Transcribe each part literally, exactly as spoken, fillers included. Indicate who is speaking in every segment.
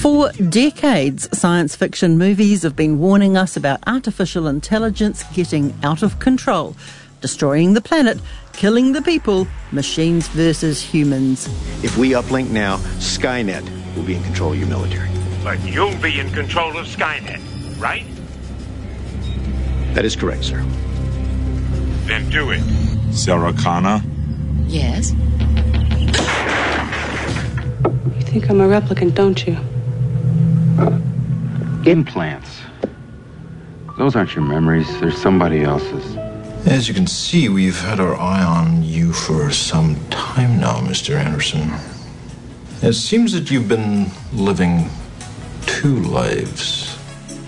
Speaker 1: For decades, science fiction movies have been warning us about artificial intelligence getting out of control, destroying the planet, killing the people, machines versus humans.
Speaker 2: If we uplink now, Skynet will be in control of your military.
Speaker 3: But you'll be in control of Skynet, right?
Speaker 2: That is correct, sir.
Speaker 3: Then do it.
Speaker 4: Sarah Connor?
Speaker 5: Yes?
Speaker 6: You think I'm a replicant, don't you?
Speaker 7: Implants. Those aren't your memories. They're somebody else's.
Speaker 8: As you can see, we've had our eye on you for some time now, Mister Anderson. It seems that you've been living two lives.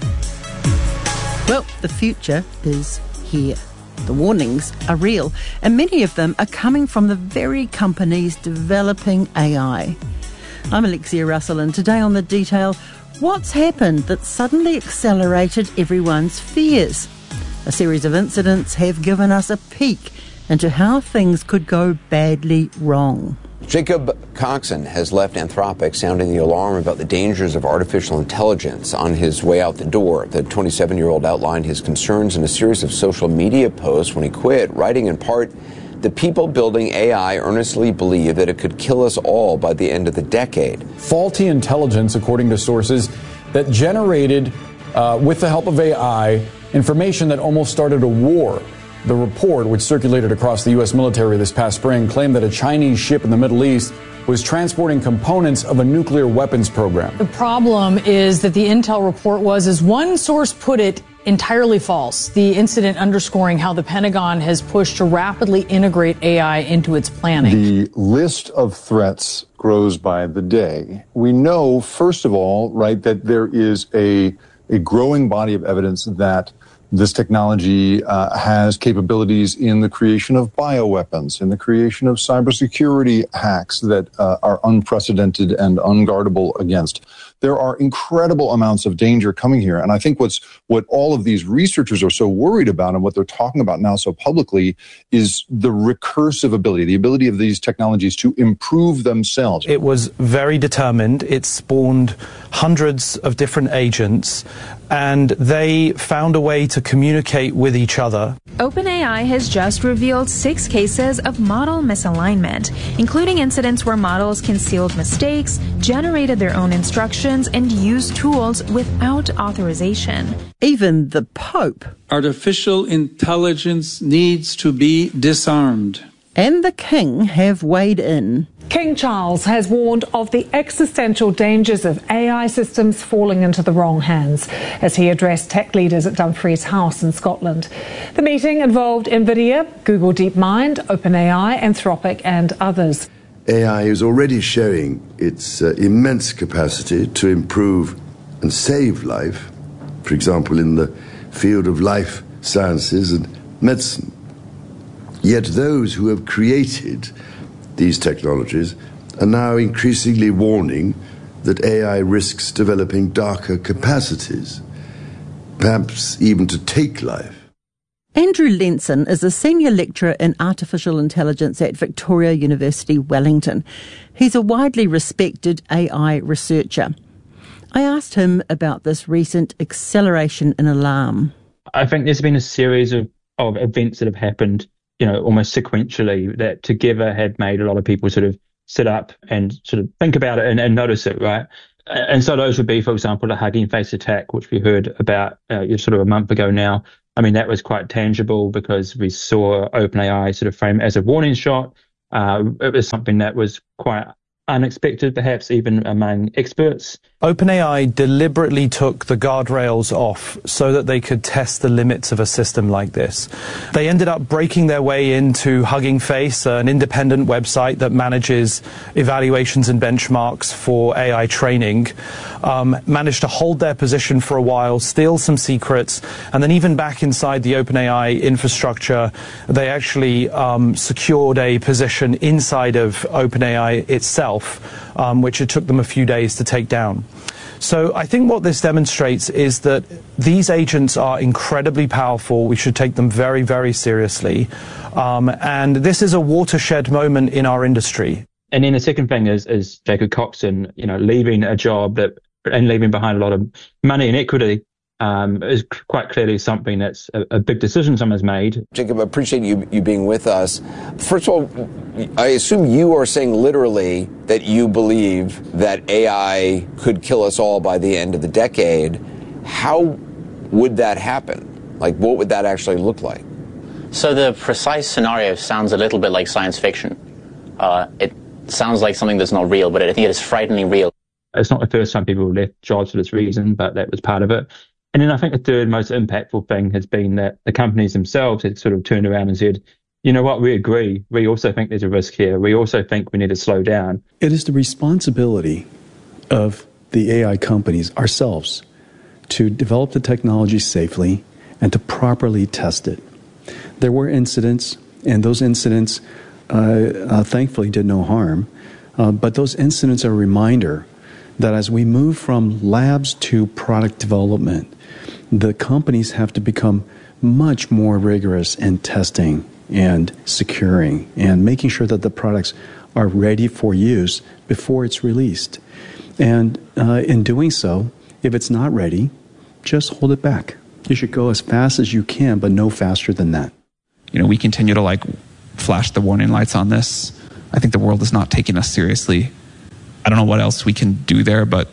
Speaker 1: Well, the future is here. The warnings are real, and many of them are coming from the very companies developing A I. I'm Alexia Russell, and today on The Detail, what's happened that suddenly accelerated everyone's fears? A series of incidents have given us a peek into how things could go badly wrong.
Speaker 9: Jacob Coxon has left Anthropic sounding the alarm about the dangers of artificial intelligence. On his way out the door, the twenty-seven-year-old outlined his concerns in a series of social media posts when he quit, writing in part, "The people building A I earnestly believe that it could kill us all by the end of the decade."
Speaker 10: Faulty intelligence, according to sources, that generated, uh, with the help of A I, information that almost started a war. The report, which circulated across the U S military this past spring, claimed that a Chinese ship in the Middle East was transporting components of a nuclear weapons program.
Speaker 11: The problem is that the intel report was, as one source put it, entirely false. The incident underscoring how the Pentagon has pushed to rapidly integrate A I into its planning.
Speaker 12: The list of threats grows by the day. We know, first of all, right, that there is a, a growing body of evidence that this technology uh, has capabilities in the creation of bioweapons, in the creation of cybersecurity hacks that uh, are unprecedented and unguardable against. There are incredible amounts of danger coming here. And I think what's what all of these researchers are so worried about and what they're talking about now so publicly is the recursive ability, the ability of these technologies to improve themselves.
Speaker 13: It was very determined. It spawned hundreds of different agents, and they found a way to communicate with each other.
Speaker 14: OpenAI has just revealed six cases of model misalignment, including incidents where models concealed mistakes, generated their own instructions, and used tools without authorization.
Speaker 1: Even the Pope.
Speaker 15: Artificial intelligence needs to be disarmed.
Speaker 1: And the King have weighed in.
Speaker 16: King Charles has warned of the existential dangers of A I systems falling into the wrong hands as he addressed tech leaders at Dumfries House in Scotland. The meeting involved NVIDIA, Google DeepMind, OpenAI, Anthropic and others.
Speaker 17: A I is already showing its uh, immense capacity to improve and save life, for example, in the field of life sciences and medicine. Yet those who have created these technologies are now increasingly warning that A I risks developing darker capacities, perhaps even to take life.
Speaker 1: Andrew Lenson is a senior lecturer in artificial intelligence at Victoria University, Wellington. He's a widely respected A I researcher. I asked him about this recent acceleration in alarm.
Speaker 18: I think there's been a series of, of events that have happened, you know, almost sequentially, that together had made a lot of people sort of sit up and sort of think about it and, and notice it, right? And so those would be, for example, the Hugging Face attack, which we heard about uh, sort of a month ago now. I mean, that was quite tangible because we saw OpenAI sort of frame as a warning shot. Uh, it was something that was quite unexpected, perhaps even among experts.
Speaker 13: OpenAI deliberately took the guardrails off so that they could test the limits of a system like this. They ended up breaking their way into Hugging Face, an independent website that manages evaluations and benchmarks for A I training, um, managed to hold their position for a while, steal some secrets, and then even back inside the OpenAI infrastructure, they actually um, secured a position inside of OpenAI itself, um, which it took them a few days to take down. So I think what this demonstrates is that these agents are incredibly powerful. We should take them very, very seriously. Um, and this is a watershed moment in our industry.
Speaker 18: And then the second thing is, is Jacob Coxon, you know, leaving a job that and leaving behind a lot of money and equity um, is quite clearly something that's a, a big decision someone's made.
Speaker 9: Jacob, I appreciate you, you being with us. First of all, I assume you are saying literally that you believe that A I could kill us all by the end of the decade. How would that happen? Like, what would that actually look like?
Speaker 4: So the precise scenario sounds a little bit like science fiction. Uh, it sounds like something that's not real, but I think it is frighteningly real.
Speaker 18: It's not the first time people have left jobs for this reason, but that was part of it. And then I think the third most impactful thing has been that the companies themselves had sort of turned around and said, you know what, we agree. We also think there's a risk here. We also think we need to slow down.
Speaker 5: It is the responsibility of the A I companies, ourselves, to develop the technology safely and to properly test it. There were incidents, and those incidents uh, uh, thankfully did no harm, uh, but those incidents are a reminder that as we move from labs to product development, the companies have to become much more rigorous in testing and securing and making sure that the products are ready for use before it's released. And uh, in doing so, if it's not ready, just hold it back. You should go as fast as you can, but no faster than that.
Speaker 19: You know, we continue to like flash the warning lights on this. I think the world is not taking us seriously. I don't know what else we can do there, but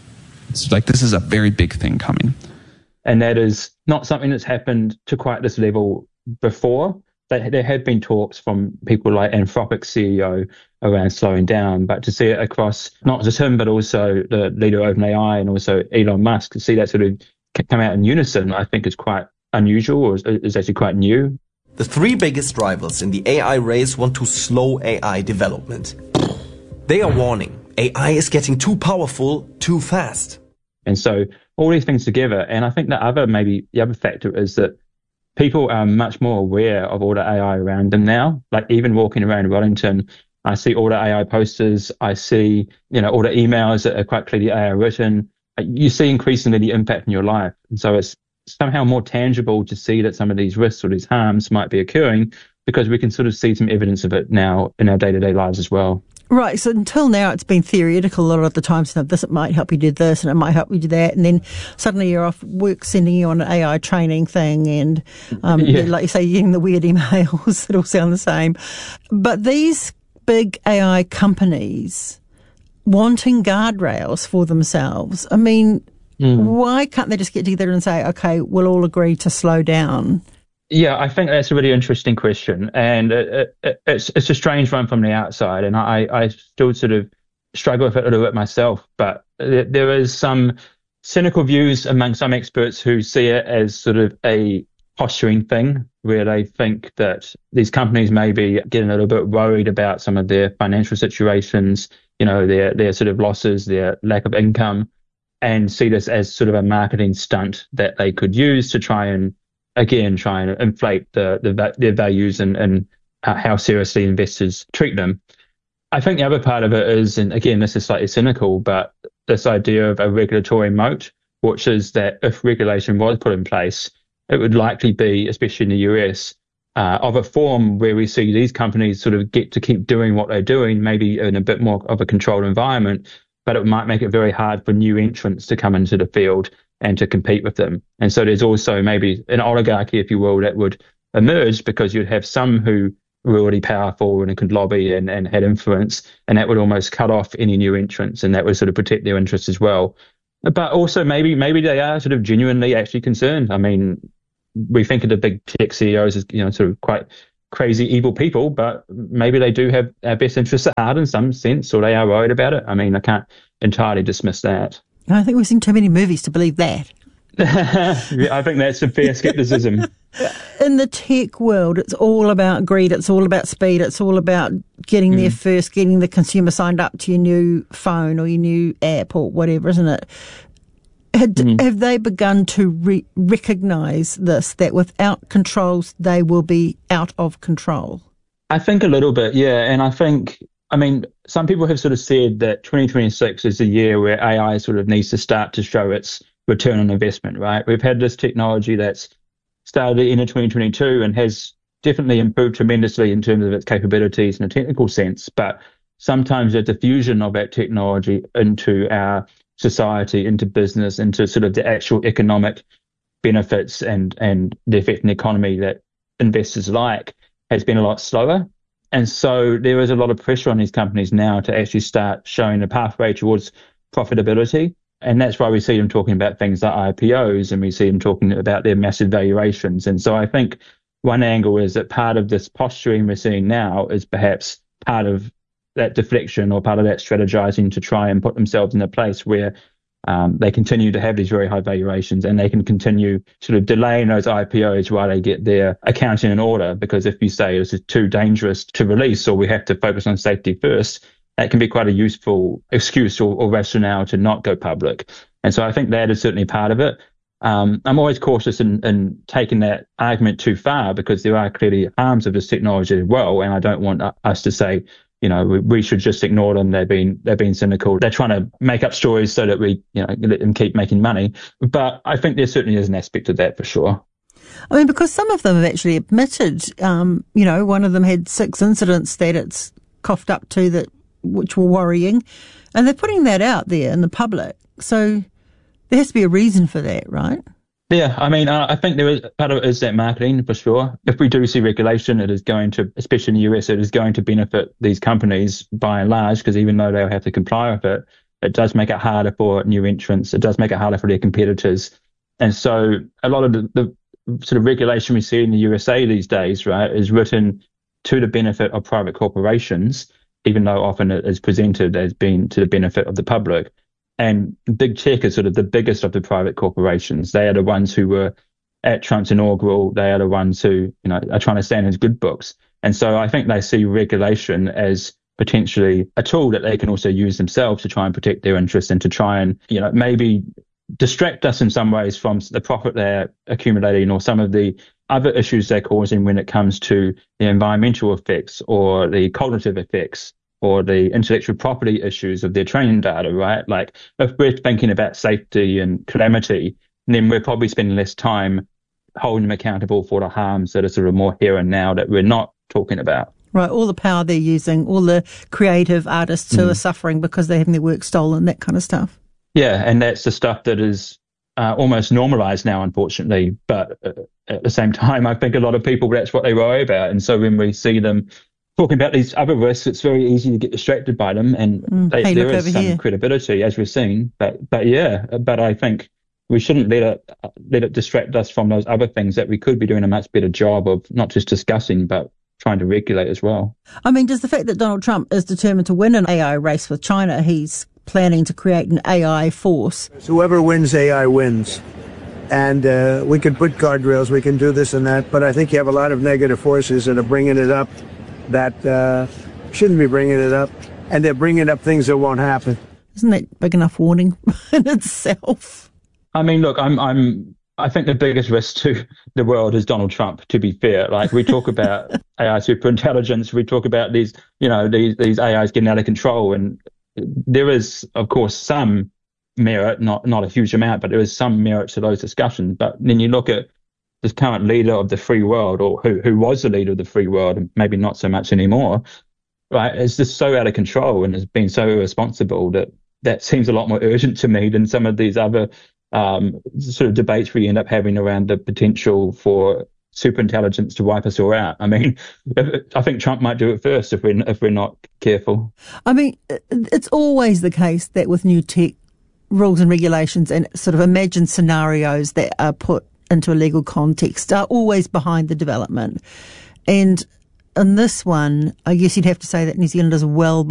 Speaker 19: it's like this is a very big thing coming.
Speaker 18: And that is not something that's happened to quite this level before. There have been talks from people like Anthropic's C E O around slowing down, but to see it across not just him, but also the leader of OpenAI and also Elon Musk, to see that sort of come out in unison, I think is quite unusual, or is actually quite new.
Speaker 20: The three biggest rivals in the A I race want to slow A I development. They are warning, A I is getting too powerful too fast.
Speaker 18: And so all these things together, and I think the other, maybe the other factor is that people are much more aware of all the A I around them now. Like even walking around Wellington, I see all the A I posters, I see, you know, all the emails that are quite clearly A I written. You see increasingly the impact in your life. And so it's somehow more tangible to see that some of these risks or these harms might be occurring because we can sort of see some evidence of it now in our day-to-day lives as well.
Speaker 1: Right, so until now it's been theoretical a lot of the times. You know, this, it might help you do this and it might help you do that. And then suddenly you're off work sending you on an A I training thing and, um, yeah. like you say, you're getting the weird emails that all sound the same. But these big A I companies wanting guardrails for themselves, I mean, mm. why can't they just get together and say, okay, we'll all agree to slow down?
Speaker 18: Yeah, I think that's a really interesting question, and it, it, it's it's a strange one from the outside, and I, I still sort of struggle with it a little bit myself. But there is some cynical views among some experts who see it as sort of a posturing thing, where they think that these companies may be getting a little bit worried about some of their financial situations, you know, their their sort of losses, their lack of income, and see this as sort of a marketing stunt that they could use to try and again, try and inflate the, the their values and, and how seriously investors treat them. I think the other part of it is, and again, this is slightly cynical, but this idea of a regulatory moat, which is that if regulation was put in place, it would likely be, especially in the U S, uh, of a form where we see these companies sort of get to keep doing what they're doing, maybe in a bit more of a controlled environment, but it might make it very hard for new entrants to come into the field and to compete with them. And so there's also maybe an oligarchy, if you will, that would emerge because you'd have some who were already powerful and could lobby and, and had influence, and that would almost cut off any new entrants, and that would sort of protect their interests as well. But also maybe maybe they are sort of genuinely actually concerned. I mean, we think of the big tech C E Os as, you know, sort of quite crazy, evil people, but maybe they do have our best interests at heart in some sense, or they are worried about it. I mean, I can't entirely dismiss that.
Speaker 1: I think we've seen too many movies to believe that.
Speaker 18: Yeah, I think that's a fair skepticism.
Speaker 1: In the tech world, it's all about greed. It's all about speed. It's all about getting mm. there first, getting the consumer signed up to your new phone or your new app or whatever, isn't it? Had, mm. Have they begun to re- recognise this, that without controls, they will be out of control?
Speaker 18: I think a little bit, yeah. And I think, I mean, some people have sort of said that twenty twenty-six is the year where A I sort of needs to start to show its return on investment, right? We've had this technology that's started at the end of twenty twenty-two and has definitely improved tremendously in terms of its capabilities in a technical sense, but sometimes the diffusion of that technology into our society, into business, into sort of the actual economic benefits and, and the effect on the economy that investors like has been a lot slower. And so there is a lot of pressure on these companies now to actually start showing a pathway towards profitability. And that's why we see them talking about things like I P Os, and we see them talking about their massive valuations. And so I think one angle is that part of this posturing we're seeing now is perhaps part of that deflection or part of that strategizing to try and put themselves in a place where um, they continue to have these very high valuations, and they can continue sort of delaying those I P Os while they get their accounting in order. Because if you say this is too dangerous to release, or we have to focus on safety first, that can be quite a useful excuse or, or rationale to not go public. And so I think that is certainly part of it. Um, I'm always cautious in, in taking that argument too far, because there are clearly harms of this technology as well. And I don't want us to say, you know, we, we should just ignore them. They're being, they're being cynical. They're trying to make up stories so that we, you know, let them keep making money. But I think there certainly is an aspect of that for sure.
Speaker 1: I mean, because some of them have actually admitted, um, you know, one of them had six incidents that it's coughed up to that, which were worrying. And they're putting that out there in the public. So there has to be a reason for that, right?
Speaker 18: Yeah, I mean, I think there is part of it is that marketing for sure. If we do see regulation, it is going to, especially in the U S, it is going to benefit these companies by and large, because even though they'll have to comply with it, it does make it harder for new entrants. It does make it harder for their competitors. And so a lot of the, the sort of regulation we see in the U S A these days, right, is written to the benefit of private corporations, even though often it is presented as being to the benefit of the public. And big tech is sort of the biggest of the private corporations. They are the ones who were at Trump's inaugural. They are the ones who, you know, are trying to stay in his good books. And so I think they see regulation as potentially a tool that they can also use themselves to try and protect their interests and to try and, you know, maybe distract us in some ways from the profit they're accumulating or some of the other issues they're causing when it comes to the environmental effects or the cognitive effects or the intellectual property issues of their training data, right? Like, if we're thinking about safety and calamity, then we're probably spending less time holding them accountable for the harms that are sort of more here and now that we're not talking about.
Speaker 1: Right, all the power they're using, all the creative artists who
Speaker 18: Mm.
Speaker 1: are suffering because they're having their work stolen, that kind of stuff.
Speaker 18: Yeah, and that's the stuff that is uh, almost normalized now, unfortunately. But uh, at the same time, I think a lot of people, that's what they worry about. And so when we see them talking about these other risks, it's very easy to get distracted by them, and
Speaker 1: Mm,
Speaker 18: they,
Speaker 1: hey,
Speaker 18: there
Speaker 1: look
Speaker 18: is
Speaker 1: over
Speaker 18: some
Speaker 1: here.
Speaker 18: credibility, as we've seen. But but yeah, but I think we shouldn't let it let it distract us from those other things that we could be doing a much better job of, not just discussing, but trying to regulate as well.
Speaker 1: I mean, does the fact that Donald Trump is determined to win an A I race with China, he's planning to create an A I force?
Speaker 21: Whoever wins A I wins. And uh, we can put guardrails, we can do this and that, but I think you have a lot of negative forces that are bringing it up that uh, shouldn't be bringing it up, and they're bringing up things that won't happen.
Speaker 1: Isn't that big enough warning in itself?
Speaker 18: I mean, look, I'm I'm I think the biggest risk to the world is Donald Trump, to be fair. Like, we talk about A I superintelligence, we talk about these, you know, these these A Is getting out of control, and there is, of course, some merit, not not a huge amount, but there is some merit to those discussions. But then you look at this current leader of the free world, or who who was the leader of the free world, and maybe not so much anymore, right? It's just so out of control and has been so irresponsible that that seems a lot more urgent to me than some of these other um, sort of debates we end up having around the potential for superintelligence to wipe us all out. I mean, I think Trump might do it first if we're if we're not careful.
Speaker 1: I mean, it's always the case that with new tech, rules and regulations and sort of imagined scenarios that are put into a legal context are always behind the development. And in this one, I guess you'd have to say that New Zealand is well